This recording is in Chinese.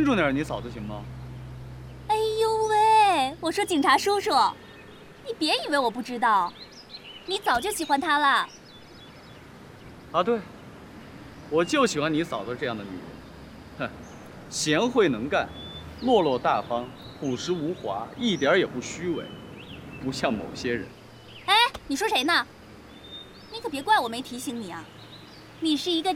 重点你嫂子行吗？ 哎呦喂！我说警察叔叔，你别以为我不知道，你早就喜欢她了。 啊，对，我就喜欢你嫂子这样的女人，哼，贤惠能干，落落大方，朴实无华，一点也不虚伪，不像某些人。 哎，你说谁呢？你可别怪我没提醒你啊！你是一个